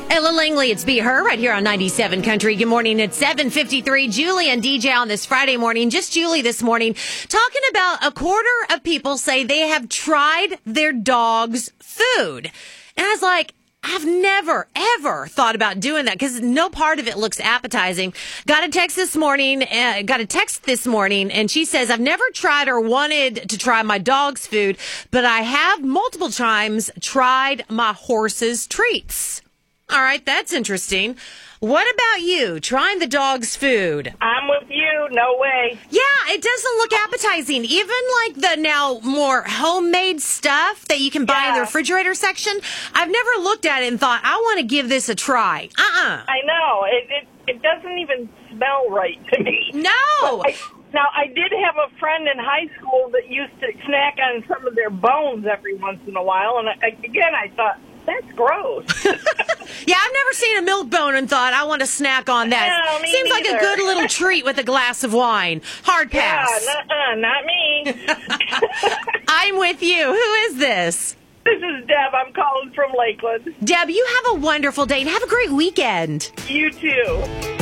Ella Langley, it's Be Her right here on 97 Country. Good morning. It's 7:53. Julie and DJ on this Friday morning. Just Julie this morning. Talking about a quarter of people say they have tried their dog's food. And I was like, I've never, ever thought about doing that because no part of it looks appetizing. Got a text this morning, and she says, I've never tried or wanted to try my dog's food, but I have multiple times tried my horse's treats. All right, that's interesting. What about you, trying the dog's food? I'm with you. No way. Yeah, it doesn't look appetizing. Even like the now more homemade stuff that you can buy in the refrigerator section, I've never looked at it and thought, I want to give this a try. I know. It doesn't even smell right to me. No. Now, I did have a friend in high school that used to snack on some of their bones every once in a while, and I thought, that's gross. Yeah, I've never seen a milk bone and thought, I want to snack on that. No, me Seems neither. like a good little treat with a glass of wine. Hard pass. Yeah, not me. I'm with you. Who is this? This is Deb. I'm calling from Lakeland. Deb, you have a wonderful day and have a great weekend. You too.